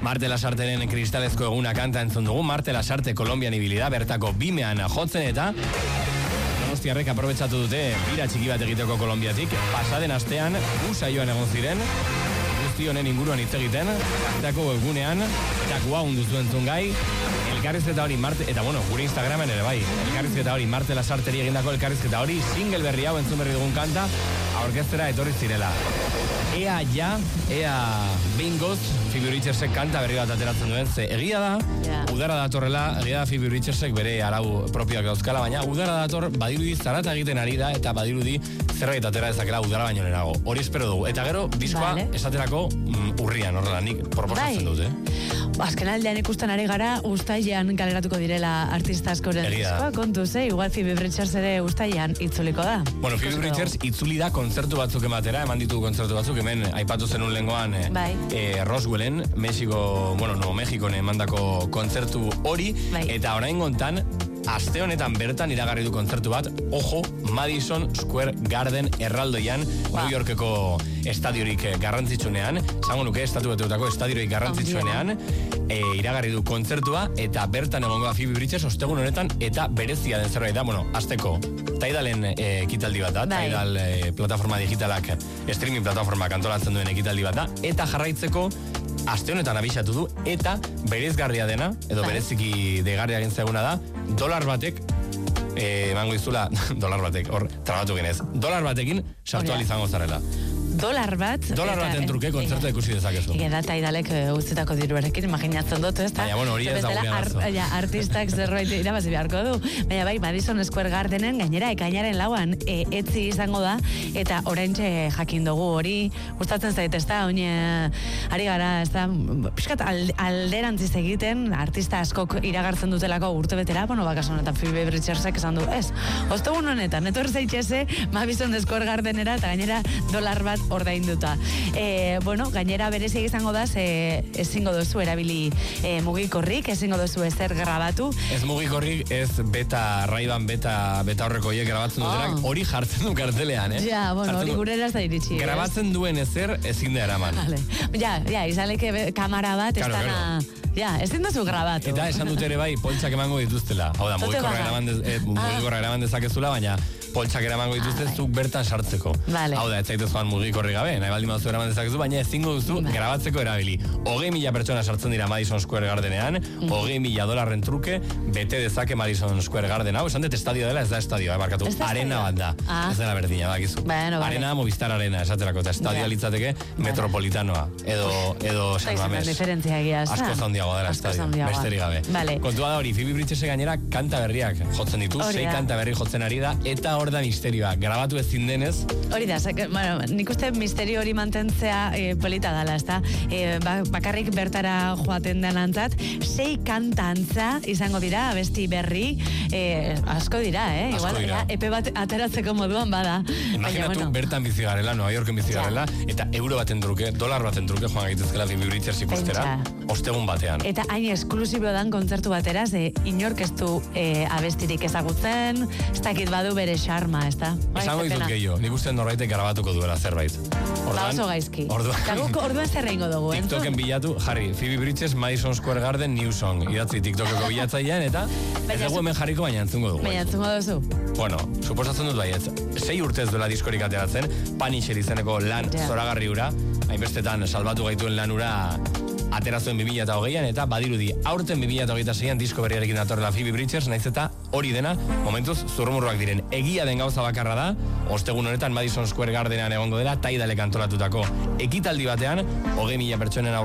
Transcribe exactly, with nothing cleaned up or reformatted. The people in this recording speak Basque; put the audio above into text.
Marte Lasarteren kristalezko eguna kanta entzun dugu. Marte Lasarte Kolombian ibilida, bertako bimean jotzen eta donostiarrek aprobetxatu dute bira txiki bat egiteko Kolombiatik. Pasaden astean, usaioan egon ziren, guzti honen inguruan hitz egiten, kantako egunean, eta guaun duzu entzun gai, elkarrizketa hori Marte, eta bueno, gure Instagramen ere bai, elkarrizketa hori Marte Lasarteri egindako elkarrizketa hori, single berri hau entzun berri dugun kanta, aurkeztera etorri zirela. Ea ja, ea bingoz, Phoebe Richardsek kanta berri bat ateratzen duen, ze egia da, yeah. udara datorrela, egia da Phoebe Richardsek bere arau propioak dauzkala, baina udara dator badirudi zarata egiten ari da, eta badirudi zerbait atera dezakela udara baino lehenago. Hori espero dugu. Eta gero, diskoa vale. esaterako mm, urrian, horrela, nik proposatzen dut, eh? Azken aldean ikusten ari gara, ustailean kaleratuko direla artista askoren diskoa, kontuz, eh? Igual Phoebe Richards ere ustailean itzuliko da. Bueno, Phoebe Richards itzuli da kontzertu batzuk ematera, eman ditu kontzertu batzuk, hemen aipatu zenun lehengoan eh, bai. eh, Roswellen, Mexiko, bueno, no, Mexikon emandako kontzertu hori, bai. eta orain gontan, aste honetan bertan iragarri du kontzertu bat, ojo, Madison Square Garden erraldoian, wow. New Yorkeko estadiorik garrantzitsunean, zango nuke estatu beteutako estadiorik garrantzitsunean, e, iragarri du kontzertua, eta bertan egongo da Phoebe Richards ostegun honetan, eta berezia den zerbait da, bueno, azteko, Tidalen e, ekitaldi bat da, bai. Tidal e, plataforma digitalak, streaming plataforma antolatzen duen ekitaldi bat da, eta jarraitzeko, aste honetan abisatu du, eta berezgarria dena, edo bai. bereziki degarria gintzeguna da, dolar batek, eh, emango izula, dolar batek, hor, trabatu genez, dolar batekin sartu alizango zarela. Dolar bat... Dolar baten truke kontzertu ikusi dezakezu. Ega da Tidalek utzetako diruarekin, imaginatzen dut, ez da? Baina, bueno, hori ez da gurean arazo. Ja, artistak zerbait irabazi beharko du. Baina bai, Madison Square Gardenen, gainera, ekainaren lauan, e, etzi izango da, eta oraintxe jakin dugu hori, gustatzen zait, ez da, oine, ari gara, ez da, pixkat alderantziz egiten, artista askok iragartzen dutelako urte betera, bueno, bakasun honetan Phoebe Richardsek esan du, ez, ostegun honetan, etor zaitxeze, Madison Square Gardenera, eta gainera, dolar bat ordainduta. E, bueno, gainera berezia izango da, ze ezingo dozu erabili e, mugikorrik, ezingo dozu ezer grabatu. Ez mugikorrik, ez beta, raiban beta, beta horreko hiek grabatzen oh. dutenak, hori jartzen du kartelean, eh? Ja, bueno, hori gurera ez da iritsi. Grabatzen es? duen ezer ezin da eraman. Vale. Ja, ja, izaleke kamera bat, claro, estana... Claro. Ja, ezin duzu grabatu. Eta esan dut ere bai, poltsak emango dituztela. Hau da, mugikorra eraman, dez, eh, mugikorra eraman dezakezula, baina poltsak eramango dituzte zuk bertan sartzeko. Vale. Hau da, ez zaitez joan mugikorri gabe, nahi baldin baduzu eraman dezakezu, baina ezingo duzu vale. grabatzeko erabili. Hogei mila pertsona sartzen dira Madison Square Gardenean, hogei mm. mila dolarren truke, bete dezake Madison Square Garden. Hau, esan dut estadio dela, ez da estadio, eh, barkatu. Arena bat da. Ah. Ez dela berdina, bakizu. Bueno, vale. Arena, Movistar Arena, esaterako, eta estadio yeah. litzateke vale. metropolitanoa, edo, edo San Mamés. Asko zaundiagoa dela estadio, besterik gabe. Vale. Kontua da hori, Phoebe Richards gainera kanta berriak jotzen ditu, sei kanta berri jotzen ari da, eta hor da misterioa. Grabatu ezin denez. Hori da, bueno, nik uste misterio hori mantentzea e, polita dala, ez da? E, bakarrik bertara joaten denantzat, sei kanta antza izango dira, abesti berri, e, asko dira, eh? Asko Igual, dira. Ja, epe bat ateratzeko moduan bada. Imaginatu bueno. bertan bizi garela, Nueva Yorken bizi garela, ja. eta euro baten truke, dolar baten truke joan gaitezkela Phoebe Richards ikustera, ostegun batean. Eta hain esklusibo dan kontzertu batera, ze inork ez du e, abestirik ezagutzen, ez dakit badu bere xarma, ez da? Esango ditut gehiago, nik uste norraitek grabatuko duela zerbait. Ba oso gaizki. Orduan, orduan zer reingo dugu, entzun? TikToken bilatu, jarri, Phoebe Richards, Madison Square Garden, New Song. Idatzi TikTokeko bilatzailean, eta ez dugu hemen jarriko, baina entzungo dugu. Baina entzungo duzu. Bueno, suposatzen dut baiet. Sei urtez duela diskorik ateratzen, Punisher izeneko lan yeah. zoragarri ura, hainbestetan salbatu gaituen lan ura aterazuen bi mila hogeian, eta badirudi aurten bi mila hogeita seian disko berriarekin datorrela Phoebe Richards, naiz eta hori dena, momentuz zurrumurruak diren. Egia den gauza bakarra da, ostegun honetan Madison Square Gardenean egongo dela, Tidalek antolatutako ekitaldi batean, hogei mila pertsonen